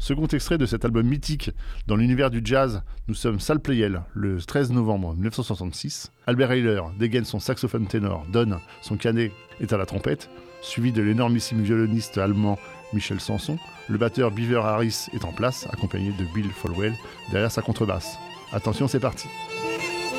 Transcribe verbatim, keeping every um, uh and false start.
Second extrait de cet album mythique dans l'univers du jazz, nous sommes Salle Pleyel, le treize novembre mille neuf cent soixante-six. Albert Ayler dégaine son saxophone ténor, Don, son canet est à la trompette, suivi de l'énormissime violoniste allemand Michel Sanson. Le batteur Beaver Harris est en place, accompagné de Bill Folwell derrière sa contrebasse. Attention, c'est parti.